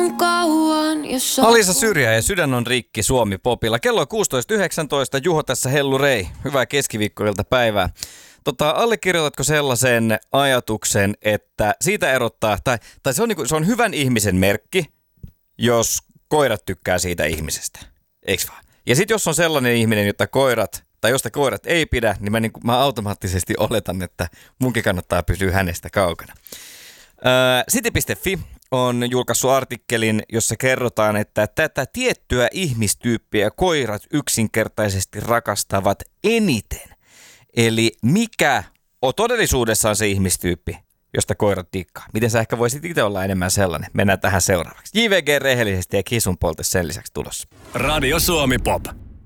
on kauan, jos Alisa Syrjä ja Sydän on rikki Suomi Popilla. Kello on 16.19. Juho tässä Hellu Rei. Hyvää keskiviikkoilta päivää. Allekirjoitatko sellaisen ajatuksen, että siitä erottaa, tai se on hyvän ihmisen merkki, jos koirat tykkää siitä ihmisestä, eiks vaan? Ja sitten jos on sellainen ihminen, josta koirat ei pidä, niin mä automaattisesti oletan, että munkin kannattaa pysyä hänestä kaukana. City.fi on julkaissut artikkelin, jossa kerrotaan, että tätä tiettyä ihmistyyppiä koirat yksinkertaisesti rakastavat eniten. Eli mikä on todellisuudessaan se ihmistyyppi, josta koirat dikkaa? Miten sä ehkä voisit itse olla enemmän sellainen? Mennään tähän seuraavaksi. JVG rehellisesti ja Kisun polte sen lisäksi tulossa. Radio Suomi Pop.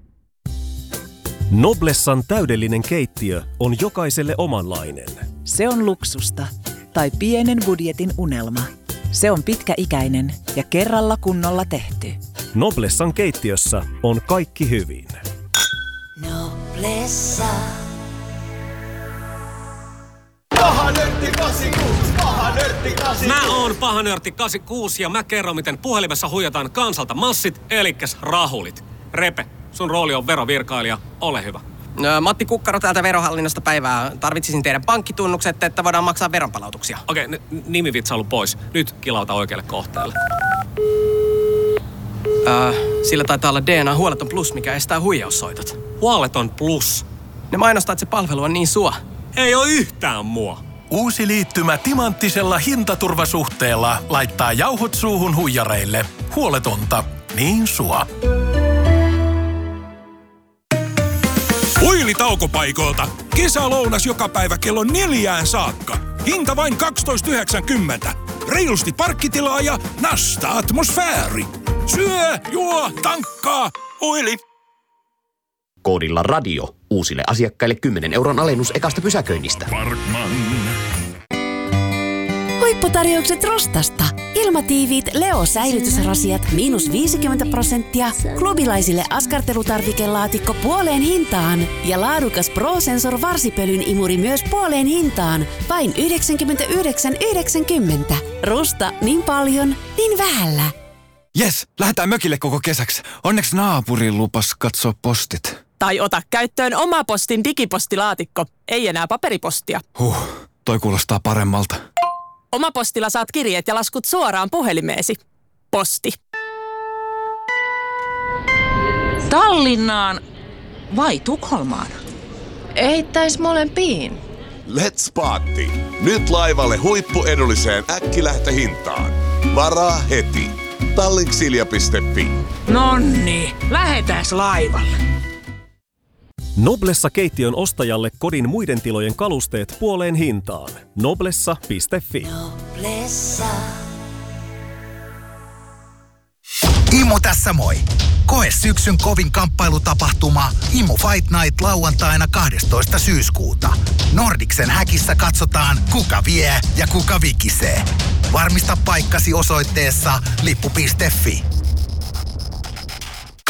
Noblessan täydellinen keittiö on jokaiselle omanlainen. Se on luksusta tai pienen budjetin unelma. Se on pitkäikäinen ja kerralla kunnolla tehty. Noblessan keittiössä on kaikki hyvin. Noblessa. Paha nörtti 86. Mä oon Paha nörtti 86 ja mä kerron, miten puhelimessa huijataan kansalta massit, elikkäs rahulit. Repe, sun rooli on verovirkailija, ole hyvä. Matti Kukkaro täältä Verohallinnosta päivää. Tarvitsisin teidän pankkitunnukset, että voidaan maksaa veronpalautuksia. Okei, nimivitsailu pois. Nyt kilauta oikealle kohteelle. Sillä taitaa olla DNA Huoleton Plus, mikä estää huijaussoitot. Huoleton Plus. Ne mainostaa, että se palvelu on niin sua. Ei oo yhtään mua. Uusi liittymä timanttisella hintaturvasuhteella laittaa jauhot suuhun huijareille. Huoletonta, niin sua. Huilitaukopaikoilta. Kesälounas joka päivä kello 4 saakka. Hinta vain 12,90. Reilusti parkkitilaa ja nasta atmosfääri. Syö, juo, tankkaa, huili. Koodilla radio. Uusille asiakkaille 10 € alennus ekasta pysäköinnistä. Parkman. Huipputarjoukset Rostasta. Ilmatiiviit Leo-säilytysrasiat -50%, klubilaisille askartelutarvikelaatikko puoleen hintaan ja laadukas ProSensor varsipölyn imuri myös puoleen hintaan. Vain 99,90. Rusta niin paljon, niin vähällä. Jes, lähdetään mökille koko kesäksi. Onneksi naapuri lupas katsoa postit. Tai ota käyttöön oma postin digipostilaatikko. Ei enää paperipostia. Toi kuulostaa paremmalta. Oma postilla saat kirjeet ja laskut suoraan puhelimeesi. Posti. Tallinnaan vai Tukholmaan? Eittäis molempiin. Let's party! Nyt laivalle huippuedulliseen äkkilähtöhintaan. Varaa heti. Tallinksilja.fi. Nonni, lähetääs laivalle. Noblessa keittiön ostajalle kodin muiden tilojen kalusteet puoleen hintaan. Noblessa.fi. Noblessa. Imu tässä moi! Koe syksyn kovin kamppailutapahtuma Imu Fight Night lauantaina 12. syyskuuta. Nordicsen häkissä katsotaan, kuka vie ja kuka vikisee. Varmista paikkasi osoitteessa lippu.fi.